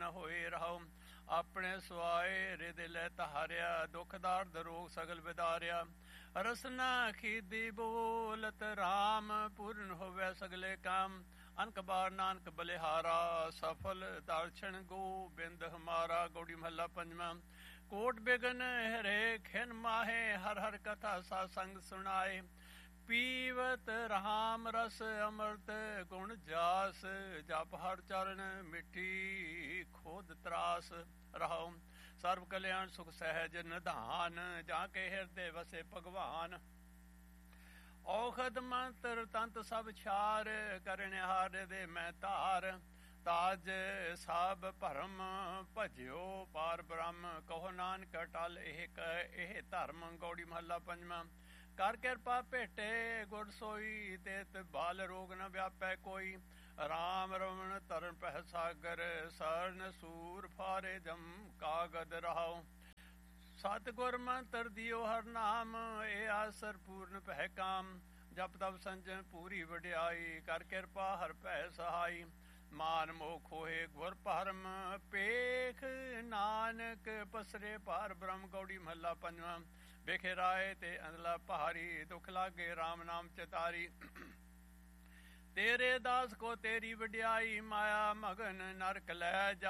ਨ ਹੋਏ ਰਹਾਉ। ਆਪਣੇ ਸੁਆਏ ਹ੍ਰਿਦਿ ਲੈ ਤਹਾਰਿਆ, ਦੁਖ ਦਰਦ ਰੋਗ ਸਗਲ ਵਿਦਾਰਿਆ। ਰਸਨਾ ਖੀਦੀ ਬੋਲਤ ਰਾਮ, ਪੂਰਨ ਹੋਵੇ ਸਗਲੇ ਕੰਮ। ਅਨਕ ਬਾਰ ਨਾਨਕ ਬਲਿਹਾਰਾ, ਸਫਲ ਦਰਸ਼ਨ ਗੋਬਿੰਦ ਹਮਾਰਾ। ਗੌੜੀ ਮਹੱਲਾ ਪੰਜਵਾਂ। ਕੋਟ ਬਿਗਨ ਹਰੇ ਖਿਨ ਮਾਹੇ, ਹਰ ਹਰ ਕਥਾ ਸਾ ਸੰਗ ਸੁਣਾਏ। ਪੀਵਤ ਰਾਮ ਰਸ ਅੰਮ੍ਰਿਤ, ਗੁਣ ਜਾਸ। ਜਪ ਹਰ ਚਰਨ ਮਿੱਠੀ ਖੋਦ ਤਰਾਸ। ਰਹਾਉ। ਸਰਬ ਕਲਿਆਣ ਸੁਖ ਸਹਿਜ ਨਿਧਾਨ, ਜਾਂ ਕੇ ਹਿਰਦੇ ਵਸੇ ਭਗਵਾਨ। ਔਖਦ ਮੰਤਰ ਤੰਤ ਸਭ ਛਾਰ, ਕਰਨਿਹਾਰ ਦੇ ਮੈਂ ਧਾਰ। ਤਾਜ ਸਭ ਭਰਮ ਭਜਿਓ ਪਾਰ ਬ੍ਰਹਮ, ਕਹੋ ਨਾਨਕ ਅਟਲ ਇਹ ਧਰਮ। ਗੌੜੀ ਮਹੱਲਾ ਪੰਜਵਾਂ। ਕਰ ਕਿਰਪਾ ਭੇਟੇ ਗੁਰ ਸੋਈ, ਤੇਤ ਬਾਲ ਰੋਗ ਨ ਵਿਆਪੈ ਕੋਈ। ਰਾਮ ਰਮਣ ਤਰਨ ਪਹਿ ਸਾਗਰ, ਸਰਨ ਸੂਰ ਫਾਰੇ ਜਮ ਕਾਗਦ। ਰਹਾਉ। ਸਤਿਗੁਰ ਮੰਤਰ ਦਿਓ ਹਰ ਨਾਮ, ਇਹ ਆਸਰ ਪੂਰਨ ਪਹਿ ਕਾਮ। ਜਪ ਤਪ ਸੰਜਮ ਪੂਰੀ ਵਡਿਆਈ, ਕਰ ਕਿਰਪਾ ਹਰ ਭੈ ਸਹਾਈ। ਮਾਨ ਮੋਹ ਖੋਹੇ ਗੁਰ ਭਰਮ, ਪੇਖ ਨਾਨਕ ਪਸਰੇ ਪਾਰ ਬ੍ਰਹਮ। ਗੌੜੀ ਮਹੱਲਾ ਪੰਜਵਾਂ। ਵੇਖੇ ਰਾਏ ਤੇ ਅੰਦਲਾ ਭਾਰੀ, ਦੁਖ ਲਾਗੇ ਰਾਮ ਨਾਮ ਚਿਤਾਰੀ। ਤੇਰੇ ਦਾਸ ਕੋ ਤੇਰੀ ਵਡਿਆਈ, ਮਾਇਆ ਮਗਨ ਨਰਕ ਲੈ ਜਾ।